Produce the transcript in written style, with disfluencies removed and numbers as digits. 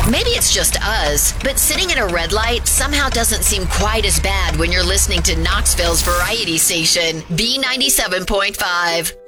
Maybe it's just us, but sitting at a red light somehow doesn't seem quite as bad when you're listening to Knoxville's variety station, B97.5.